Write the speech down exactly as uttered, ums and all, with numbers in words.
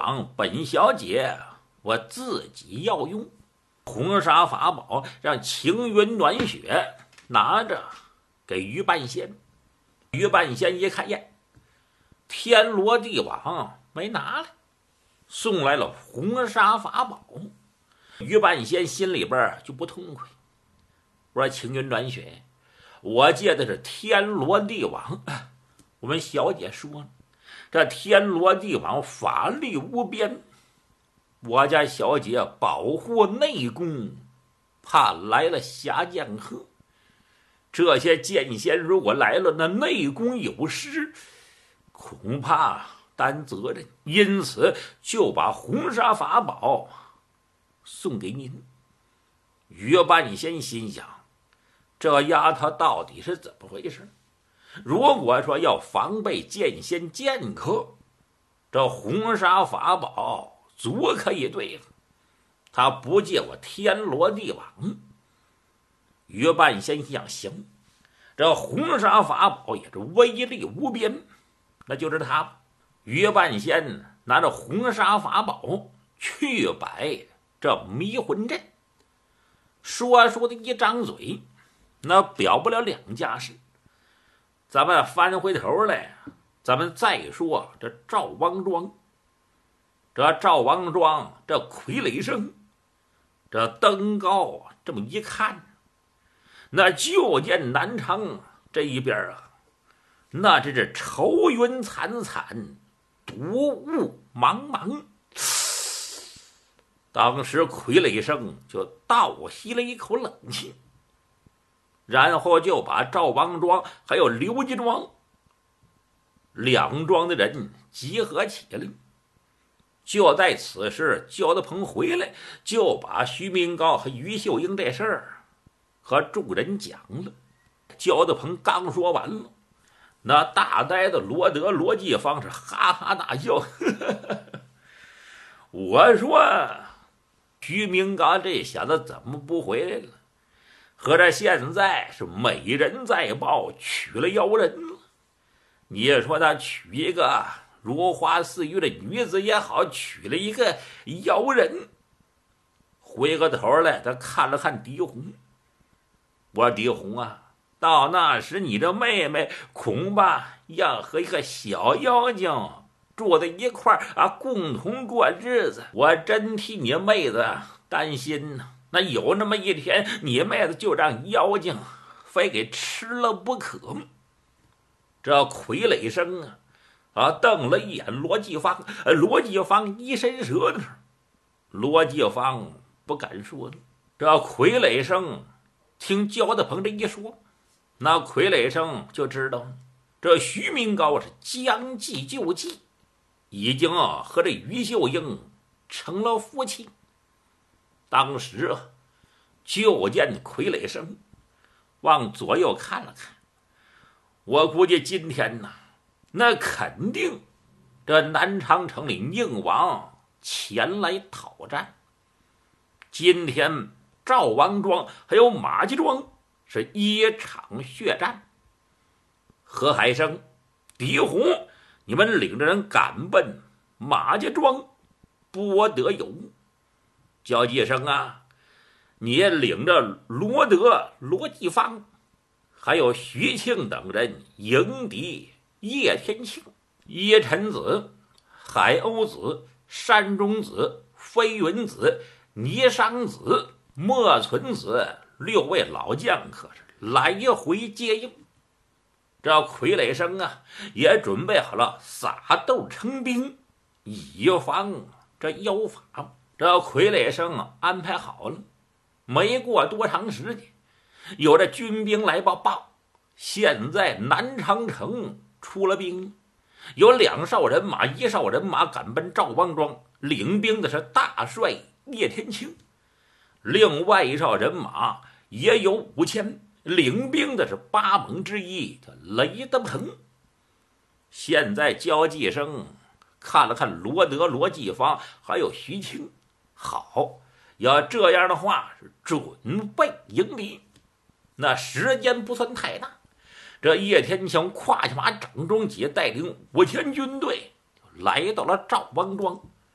王本小姐我自己要用。红纱法宝让晴云暖雪拿着给于半仙。于半仙一看，耶，天罗地网没拿来，送来了红纱法宝。于半仙心里边就不痛快。我说晴云暖雪，我借的是天罗地网，我们小姐说了，这天罗地网法力无边，我家小姐保护内宫，怕来了侠剑客，这些剑仙如果来了，那内宫有失，恐怕担责任，因此就把红纱法宝送给您。于半仙心想，这丫头到底是怎么回事？如果说要防备剑仙剑客，这红纱法宝足可以对付。他不借我天罗地网。于半仙想，行，这红纱法宝也是威力无边，那就是他吧。于半仙拿着红纱法宝去摆这迷魂阵。说书的一张嘴，那表不了两家事。咱们翻回头来，咱们再说这赵王庄。这赵王庄这傀儡生，这登高这么一看，那就见南昌这一边啊，那真是愁云惨惨，毒雾茫茫。当时傀儡生就倒吸了一口冷气，然后就把赵王庄还有刘家庄两庄的人集合起来。就在此时，焦德鹏回来，就把徐明高和于秀英这事儿和众人讲了。焦德鹏刚说完了，那大呆子罗德罗继芳是哈哈大笑。呵呵呵，我说徐明高这小子怎么不回来了？合着现在是美人在报，娶了妖人了。你说他娶一个如花似玉的女子也好，娶了一个妖人。回过头来，他看了看狄红，我说狄红啊，到那时你的妹妹恐怕要和一个小妖精住在一块儿啊，共同过日子。我真替你妹子担心呢。那有那么一天，你妹子就让妖精非给吃了不可。这傀儡生啊啊，瞪了一眼罗继芳，罗继芳一伸舌头，罗继芳不敢说了。这傀儡生听焦德鹏这一说，那傀儡生就知道这徐明高是将计就计，已经啊和这于秀英成了夫妻。当时啊，就见傀儡生往左右看了看，我估计今天呢，那肯定这南昌城里宁王前来讨战。今天赵王庄还有马家庄是一场血战。何海生、狄红，你们领着人赶奔马家庄，不得有误。焦继生啊，你也领着罗德、罗继芳还有徐庆等人迎敌叶天庆、叶辰子、海鸥子、山中子、飞云子、倪商子、莫存子六位老将可是来回接应。这傀儡生啊也准备好了撒豆成兵，以防这妖法。这傀儡生安排好了，没过多长时间，有这军兵来报报，现在南昌城出了兵，有两哨人马，一哨人马赶奔赵王庄，领兵的是大帅叶天庆；另外一哨人马也有五千，领兵的是八猛之一叫雷德鹏。现在焦继生看了看罗德、罗继芳还有徐庆，好，要这样的话是准备迎敌。那时间不算太大，这叶天庆跨下马，掌中戟，带领五千军队来到了赵王庄。